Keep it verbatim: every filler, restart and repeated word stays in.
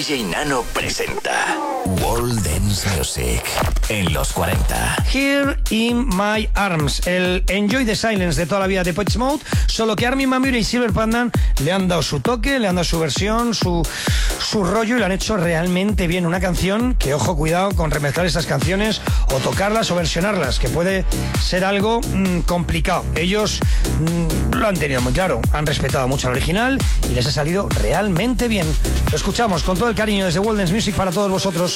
D J Nano presenta World Dance Music en los cuarenta. Here in My Arms, el Enjoy the Silence de toda la vida de Depeche Mode, solo que Armin van Buuren y Silver Pandan le han dado su toque, le han dado su versión, su, su rollo y lo han hecho realmente bien. Una canción que, ojo, cuidado con remezclar estas canciones o tocarlas o versionarlas, que puede ser algo mmm, complicado. Ellos mmm, lo han tenido muy claro, han respetado mucho al original y les ha salido realmente bien. Lo escuchamos con todo el cariño desde World Dance Music para todos vosotros.